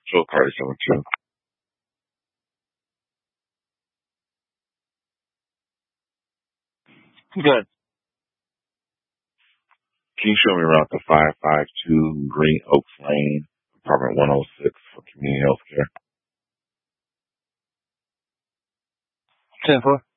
Joe Carter 72. Good. Can you show me around the 552 Green Oaks Lane, apartment 106 for community health care? 10-4.